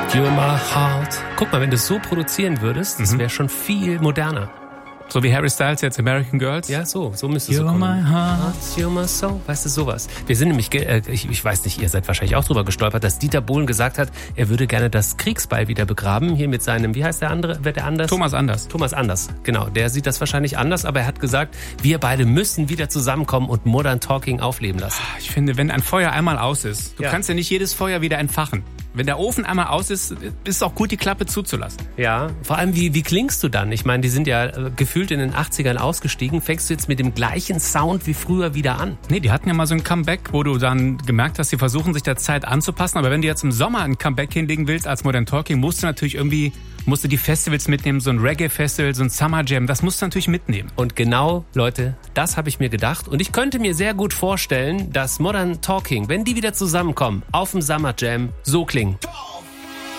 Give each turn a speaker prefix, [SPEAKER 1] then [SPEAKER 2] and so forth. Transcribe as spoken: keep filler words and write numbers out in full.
[SPEAKER 1] You're my heart. Guck mal, wenn du es so produzieren würdest, das wäre schon viel moderner.
[SPEAKER 2] So wie Harry Styles jetzt American Girls?
[SPEAKER 1] Ja, so, so müsste es so
[SPEAKER 2] You're
[SPEAKER 1] kommen.
[SPEAKER 2] my heart.
[SPEAKER 1] You're my soul. Weißt du, sowas. Wir sind nämlich, ge- äh, ich, ich weiß nicht, ihr seid wahrscheinlich auch drüber gestolpert, dass Dieter Bohlen gesagt hat, er würde gerne das Kriegsbeil wieder begraben. Hier mit seinem, wie heißt der andere? Wer der anders?
[SPEAKER 2] Thomas Anders.
[SPEAKER 1] Thomas Anders, genau. Der sieht das wahrscheinlich anders, aber er hat gesagt, wir beide müssen wieder zusammenkommen und Modern Talking aufleben lassen.
[SPEAKER 2] Ich finde, wenn ein Feuer einmal aus ist, du
[SPEAKER 1] Ja.
[SPEAKER 2] kannst ja nicht jedes Feuer wieder entfachen. Wenn der Ofen einmal aus ist, ist es auch gut, die Klappe zuzulassen.
[SPEAKER 1] Ja, vor allem, wie, wie klingst du dann? Ich meine, die sind ja äh, gefühlt in den achtzigern ausgestiegen. Fängst du jetzt mit dem gleichen Sound wie früher wieder an?
[SPEAKER 2] Nee, die hatten ja mal so ein Comeback, wo du dann gemerkt hast, sie versuchen sich der Zeit anzupassen. Aber wenn du jetzt im Sommer ein Comeback hinlegen willst als Modern Talking, musst du natürlich irgendwie, musst du die Festivals mitnehmen, so ein Reggae-Festival, so ein Summer Jam, das musst du natürlich mitnehmen.
[SPEAKER 1] Und genau, Leute, das habe ich mir gedacht. Und ich könnte mir sehr gut vorstellen, dass Modern Talking, wenn die wieder zusammenkommen, auf dem Summer Jam so klingen.